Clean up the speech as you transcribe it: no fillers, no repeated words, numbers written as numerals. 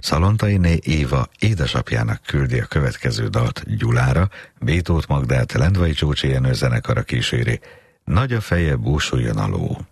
Szalontainé Éva édesapjának küldi a következő dalt Gyulára, Bétót Magdát Lendvai Csócsi Jenő zenekara kíséri. Nagy a feje, búsuljon a ló.